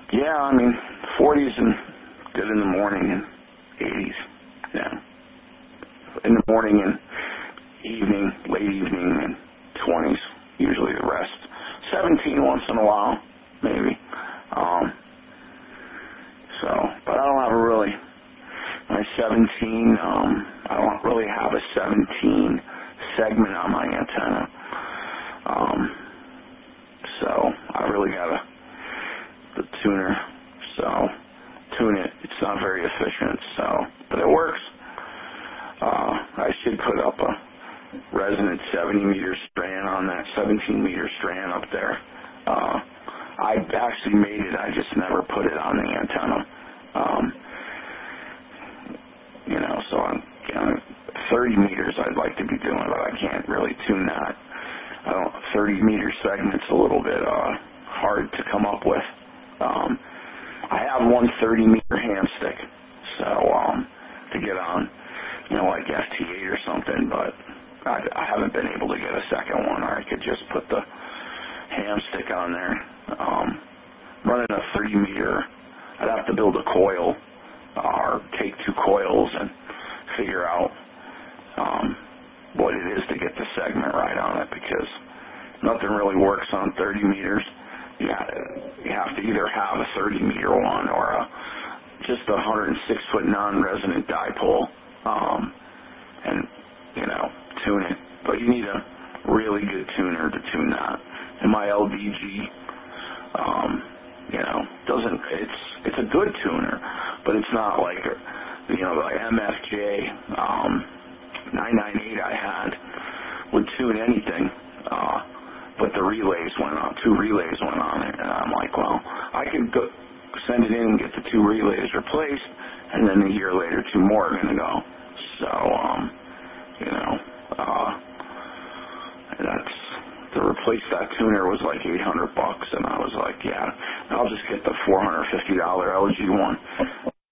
Yeah, I mean, 40s and good in the morning and 80s. Yeah. In the morning and evening, late evening, and 20s. Usually the rest. 17 once in a while, maybe. But I don't have a really, my 17, I don't really have a 17 segment on my antenna. So I really got the tuner, so tune it. It's not very efficient, but it works. I should put up a resonant 70 meter strand on that 17 meter strand up there. I actually made it, I just never put it on the antenna. So I'm 30 meters I'd like to be doing, but I can't really tune that. 30 meter segment's a little bit hard to come up with. I have one 30 meter ham stick, to get on, like FT8 or something, but I haven't been able to get a second one, or I could just put the ham stick on there. Running a 30 meter, I'd have to build a coil, or take two coils and figure out what it is to get the segment right on it, because nothing really works on 30 meters. You have to either have a 30 meter one or just a 106 foot non-resonant dipole, and tune it. But you need a really good tuner to tune that. And my LDG, doesn't. It's a good tuner, but it's not like the MFJ 998 I had would tune anything. But the relays went on. 2 relays went on it, and I'm like, well, I could go send it in and get the 2 relays replaced, and then a year later 2 more are going to go. So, that's to replace that tuner was like $800, and I was like, yeah, I'll just get the $450 LG one.